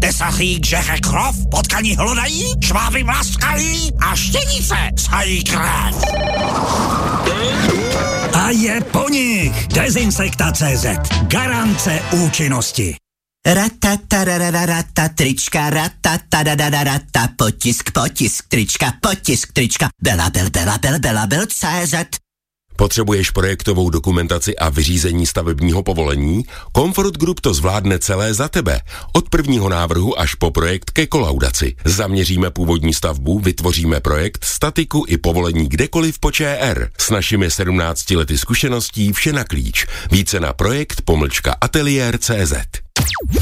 tesařík žeře krov, potkani hlodají, šváby mlaskají a štěnice sají krev. A je po nich Dezinsekta.cz. Garance účinnosti. Ratatarararata, trička, ratatarararata, potisk, trička, belabel.cz. Potřebuješ projektovou dokumentaci a vyřízení stavebního povolení? Comfort Group to zvládne celé za tebe. Od prvního návrhu až po projekt ke kolaudaci. Zaměříme původní stavbu, vytvoříme projekt, statiku i povolení kdekoliv po ČR. S našimi 17 lety zkušeností vše na klíč. Více na projekt-ateliér.cz.